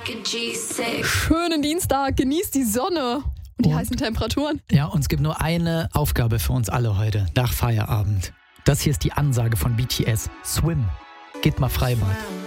Schönen Dienstag, genießt die Sonne und die heißen Temperaturen. Ja, und es gibt nur eine Aufgabe für uns alle heute, nach Feierabend. Das hier ist die Ansage von BTS. Swim. Geht mal Freibad.